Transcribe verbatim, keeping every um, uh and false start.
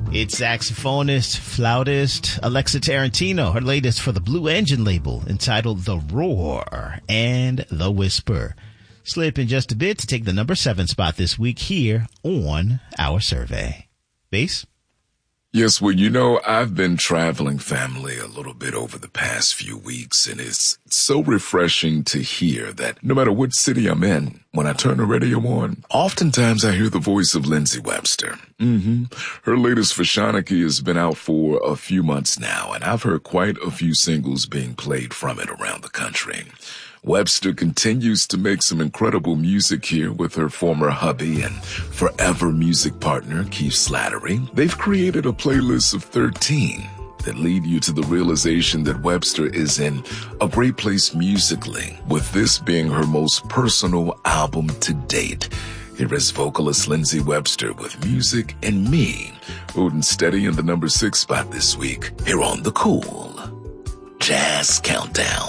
It's saxophonist, flautist Alexa Tarantino, her latest for the Blue Engine label, entitled The Roar and The Whisper. Slip in just a bit to take the number seven spot this week here on our survey. Bass? Yes, well, you know, I've been traveling family a little bit over the past few weeks, and it's so refreshing to hear that no matter what city I'm in, when I turn the radio on, oftentimes I hear the voice of Lindsay Webster. Mm-hmm. Her latest Fashaniki has been out for a few months now, and I've heard quite a few singles being played from it around the country. Webster continues to make some incredible music here with her former hubby and forever music partner, Keith Slattery. They've created a playlist of thirteen that lead you to the realization that Webster is in a great place musically, with this being her most personal album to date. Here is vocalist Lindsay Webster with Music and Me, holding steady in the number six spot this week here on the Cool Jazz Countdown.